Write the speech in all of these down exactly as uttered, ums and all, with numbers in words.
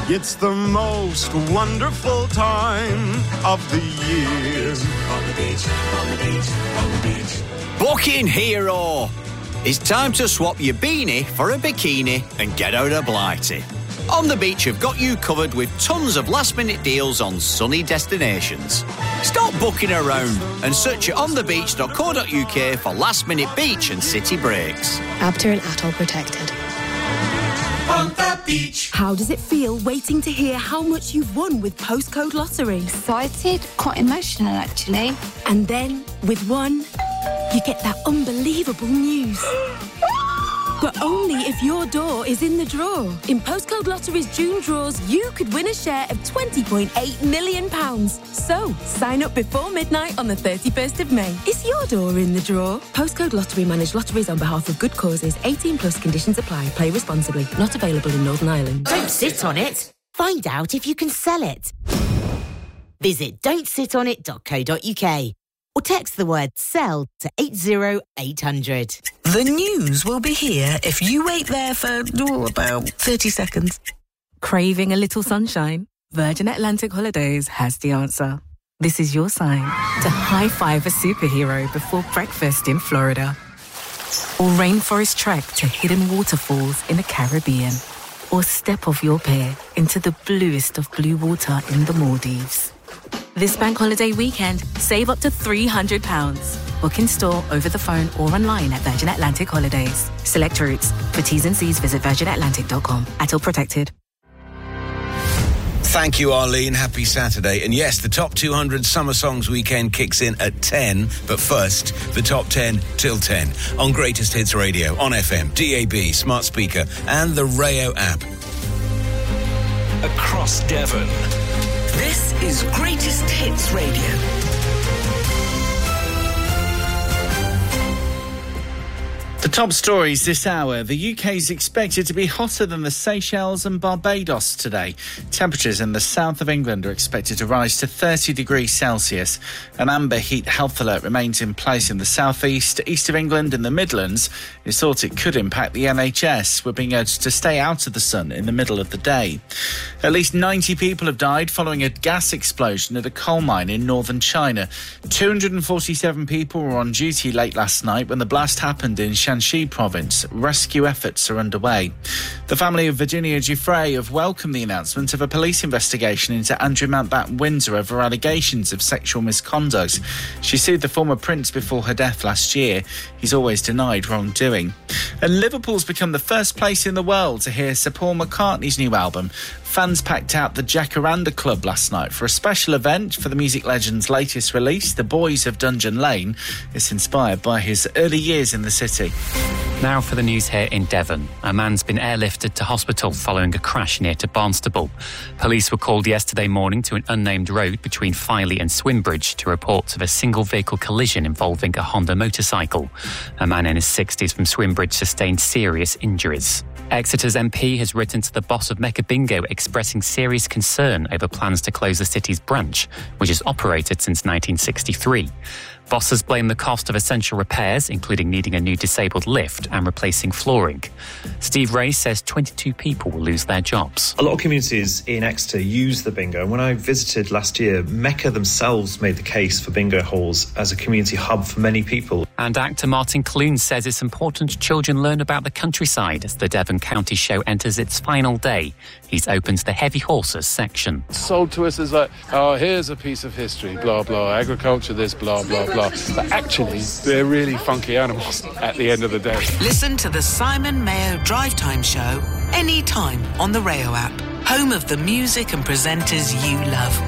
It's the most wonderful time of the year. On the beach, on the beach, on the beach. Booking Hero. It's time to swap your beanie for a bikini and get out of Blighty. On the Beach have got you covered with tons of last-minute deals on sunny destinations. Stop booking around and search at on the beach dot co dot uk for last-minute beach and city breaks. Abter and Atoll protected. On the beach. How does it feel waiting to hear how much you've won with Postcode Lottery? Excited, quite emotional actually. And then, with one, you get that unbelievable news. But only if your door is in the draw. In Postcode Lottery's June draws, you could win a share of twenty point eight million pounds. So, sign up before midnight on the thirty-first of May. Is your door in the draw? Postcode Lottery manage lotteries on behalf of good causes. eighteen plus conditions apply. Play responsibly. Not available in Northern Ireland. Don't sit on it. Find out if you can sell it. Visit don't sit on it dot co dot uk or text the word SELL to eight zero eight hundred. The news will be here if you wait there for oh, about thirty seconds. Craving a little sunshine? Virgin Atlantic Holidays has the answer. This is your sign to high-five a superhero before breakfast in Florida. Or rainforest trek to hidden waterfalls in the Caribbean. Or step off your pier into the bluest of blue water in the Maldives. This bank holiday weekend, save up to three hundred pounds. Book in store, over the phone or online at Virgin Atlantic Holidays. Select routes. For T's and C's, visit virgin atlantic dot com. Atoll protected. Thank you, Arlene. Happy Saturday. And yes, the Top two hundred Summer Songs Weekend kicks in at ten. But first, the Top ten till ten on Greatest Hits Radio, on F M, D A B, smart speaker and the Rayo app. Across Devon. This is Greatest Hits Radio. The top stories this hour. The U K is expected to be hotter than the Seychelles and Barbados today. Temperatures in the south of England are expected to rise to thirty degrees Celsius. An amber heat health alert remains in place in the southeast, east of England and the Midlands. It's thought it could impact the N H S. We're being urged to stay out of the sun in the middle of the day. At least ninety people have died following a gas explosion at a coal mine in northern China. two hundred forty-seven people were on duty late last night when the blast happened in Shanxi province. Rescue efforts are underway. The family of Virginia Giuffre have welcomed the announcement of a police investigation into Andrew Mountbatten Windsor over allegations of sexual misconduct. She sued the former prince before her death last year. He's always denied wrongdoing. And Liverpool's become the first place in the world to hear Sir Paul McCartney's new album. Fans packed out the Jacaranda Club last night for a special event for the music legend's latest release, The Boys of Dungeon Lane. It's inspired by his early years in the city. Now for the news here in Devon. A man's been airlifted to hospital following a crash near to Barnstaple. Police were called yesterday morning to an unnamed road between Filey and Swimbridge to reports of a single-vehicle collision involving a Honda motorcycle. A man in his sixties from Swimbridge sustained serious injuries. Exeter's M P has written to the boss of Mecca Bingo expressing serious concern over plans to close the city's branch, which has operated since nineteen sixty-three. Bosses blame the cost of essential repairs, including needing a new disabled lift and replacing flooring. Steve Ray says twenty-two people will lose their jobs. A lot of communities in Exeter use the bingo. And when I visited last year, Mecca themselves made the case for bingo halls as a community hub for many people. And actor Martin Clune says it's important children learn about the countryside as the Devon County show enters its final day. He's opened the heavy horses section. Sold to us as like, oh, here's a piece of history, blah, blah, agriculture, this, blah, blah, blah. But actually, they're really funky animals at the end of the day. Listen to the Simon Mayo Drive Time Show anytime on the Rayo app, home of the music and presenters you love.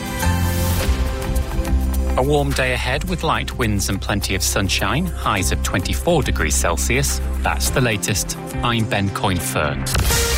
A warm day ahead with light winds and plenty of sunshine, highs of twenty-four degrees Celsius. That's the latest. I'm Ben Coyne-Fern.